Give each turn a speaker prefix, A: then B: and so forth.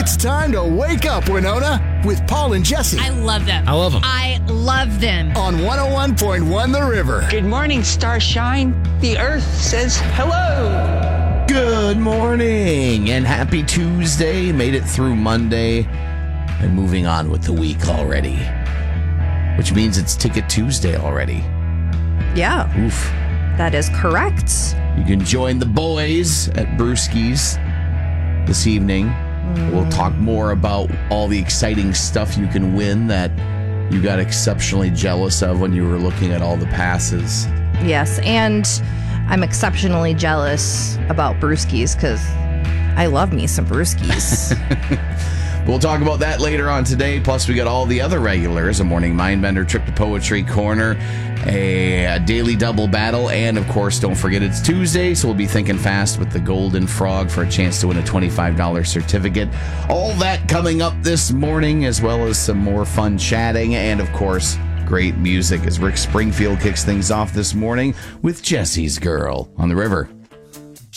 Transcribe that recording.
A: It's time to wake up, Winona, with Paul and Jesse
B: I love them.
C: I love them.
B: I love them.
A: on 101.1 The River.
D: Good morning, Starshine. The Earth says hello.
C: Good morning and happy Tuesday. Made it through Monday and moving on with the week already, which means it's Ticket Tuesday already.
E: Yeah,
C: Oof.
E: that is correct.
C: You can join the boys at Brewski's this evening. We'll talk more about all the exciting stuff you can win that you got exceptionally jealous of when you were looking at all the passes.
E: Yes, and I'm exceptionally jealous about brewskis because I love me some brewskis.
C: We'll talk about that later on today. Plus, we got all the other regulars, a morning mindbender, trip to Poetry Corner, a daily double battle, and of course, don't forget it's Tuesday, so we'll be thinking fast with the Golden Frog for a chance to win a $25 certificate. All that coming up this morning, as well as some more fun chatting, and of course, great music as Rick Springfield kicks things off this morning with Jesse's Girl on the River.